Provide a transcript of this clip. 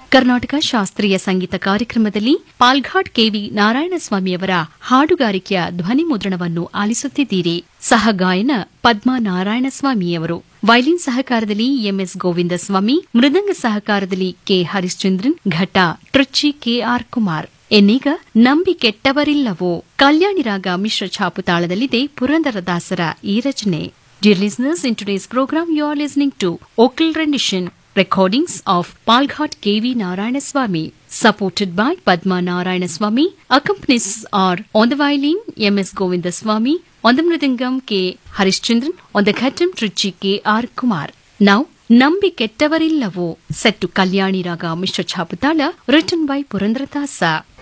ಕರ್ನಾಟಕ ಶಾಸ್ತ್ರೀಯ ಸಂಗೀತ ಕಾರ್ಯಕ್ರಮದಲ್ಲಿ ಪಾಲ್ಘಾಟ್ ಕೆವಿ ನಾರಾಯಣಸ್ವಾಮಿಯವರ ಹಾಡುಗಾರಿಕೆಯ ಧ್ವನಿ ಮುದ್ರಣವನ್ನು ಆಲಿಸುತ್ತಿದ್ದೀರಿ. ಸಹಗಾಯನ ಪದ್ಮಾ ನಾರಾಯಣಸ್ವಾಮಿಯವರು. ವೈಲಿನ್ ಸಹಕಾರದಲ್ಲಿ ಎಂಎಸ್ ಗೋವಿಂದಸ್ವಾಮಿ, ಮೃದಂಗ ಸಹಕಾರದಲ್ಲಿ ಕೆ ಹರಿಶ್ಚಂದ್ರನ್, ಘಟ ಟ್ರಿಚ್ಚಿ ಕೆಆರ್ ಕುಮಾರ್. ಇನ್ನೀಗ ನಂಬಿ ಕೆಟ್ಟವರಿಲ್ಲವೋ ಕಲ್ಯಾಣಿ ರಾಗ ಮಿಶ್ರ ಛಾಪು ತಾಳದಲ್ಲಿದೆ ಪುರಂದರದಾಸರ ಈ ರಚನೆ. Dear listeners, in today's program you are listening to vocal rendition recordings of Palghat KV Narayanaswamy, supported by Padma Narayanaswamy. Accompanies are on the violin MS Govindaswamy, on the mridangam K Harishchandran, on the ghatam Trichy KR Kumar. Now, Nambi Kettavarillavo, set to Kalyani Raga Mishra Chaputala, written by Purandaradasa.